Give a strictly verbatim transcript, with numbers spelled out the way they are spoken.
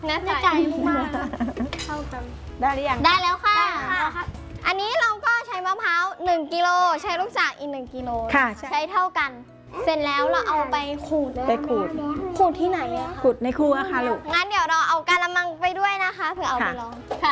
แน่ใจมากเท่ากันได้หรือยังได้แล้วค่ะอันนี้เราก็ใช้มะพร้าวหนึ่งกิโลใช้ลูกจากอีกหนึ่งกิโลค่ะใช้เท่ากันเสร็จแล้วเราเอาไปขูดไปขูดขูดที่ไหนอะคะขูดในครัวค่ะลูกงั้นเดี๋ยวเราเอากะละมังไปด้วยนะคะเผื่อเอาไปลอง